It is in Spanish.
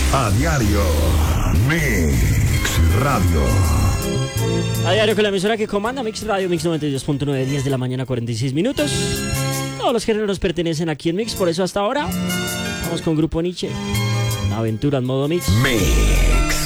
A diario. Mix Radio. A diario con la emisora que comanda Mix Radio, Mix 92.9, 10 de la mañana, 46 minutos. Todos los géneros pertenecen aquí en Mix, por eso hasta ahora vamos con Grupo Nietzsche. Una aventura en modo Mix. Mix.